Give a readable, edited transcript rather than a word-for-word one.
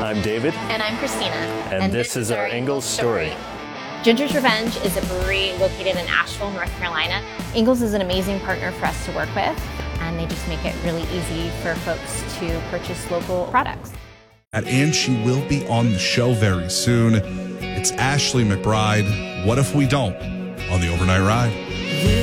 I'm David. And I'm Christina. And this is our Ingalls story. Ginger's Revenge is a brewery located in Asheville, North Carolina. Ingalls is an amazing partner for us to work with, and they just make it really easy for folks to purchase local products. And she will be on the show very soon. It's Ashley McBride. What if we don't? On the Overnight Ride.